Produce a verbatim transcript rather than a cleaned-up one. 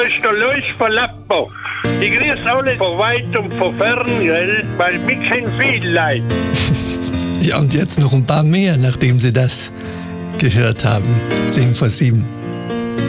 ist der Luis von Lappbach. Ich grüße alle von weit und von fern, gell, weil mich kennen viel Leid. Ja, und jetzt noch ein paar mehr, nachdem Sie das gehört haben. Zehn vor sieben.